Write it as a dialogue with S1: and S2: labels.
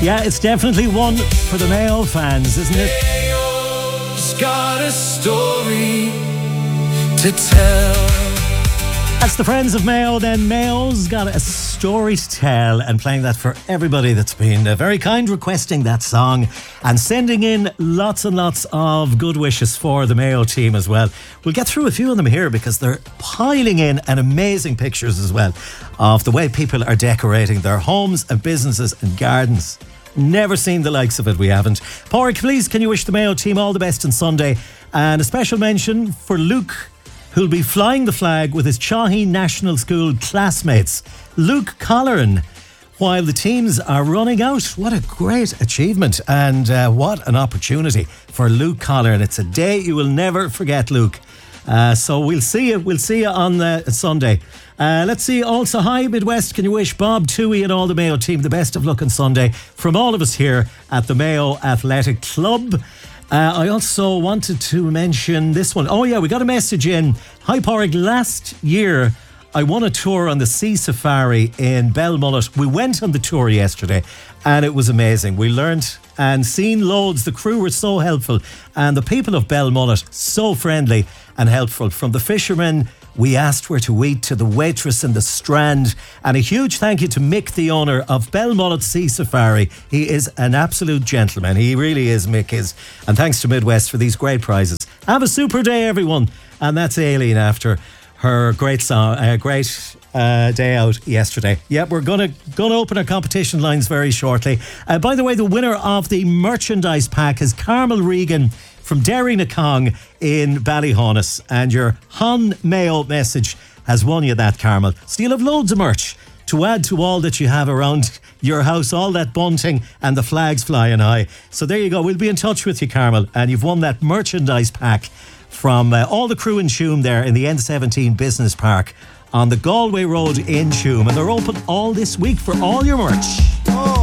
S1: Yeah, it's definitely one for the Mayo fans, isn't it?
S2: Mayo's got a story to tell.
S1: That's the Friends of Mayo. Then Mayo's got a story to tell, and playing that for everybody that's been very kind, requesting that song and sending in lots and lots of good wishes for the Mayo team as well. We'll get through a few of them here because they're piling in and amazing pictures as well of the way people are decorating their homes and businesses and gardens. Never seen the likes of it, we haven't. Pádraig, please, can you wish the Mayo team all the best on Sunday? And a special mention for Luke, who'll be flying the flag with his Chaughy National School classmates. Luke Colleran, while the teams are running out. What a great achievement, and what an opportunity for Luke Colleran. It's a day you will never forget, Luke. So we'll see you on Sunday. Let's see also, hi Midwest, can you wish Bob Toohey and all the Mayo team the best of luck on Sunday from all of us here at the Mayo Athletic Club. I also wanted to mention this one. Oh yeah, we got a message in. Hi Pádraig, last year I won a tour on the Sea Safari in Belmullet. We went on the tour yesterday and it was amazing. We learned and seen loads. The crew were so helpful and the people of Belmullet so friendly and helpful. From the fishermen we asked where to eat to the waitress in the Strand. And a huge thank you to Mick, the owner of Belmullet Sea Safari. He is an absolute gentleman. He really is, Mick is. And thanks to Midwest for these great prizes. Have a super day, everyone. And that's Aileen after her great song, day out yesterday. Yeah, we're gonna open our competition lines very shortly. By the way, the winner of the merchandise pack is Carmel Regan from Derrynacong in Ballyhonus, and your Hon Mayo message has won you that, Carmel. So you'll have loads of merch to add to all that you have around your house, all that bunting and the flags flying high. So there you go. We'll be in touch with you, Carmel, and you've won that merchandise pack from all the crew in Tuam there in the N17 Business Park on the Galway Road in Tuam, and they're open all this week for all your merch.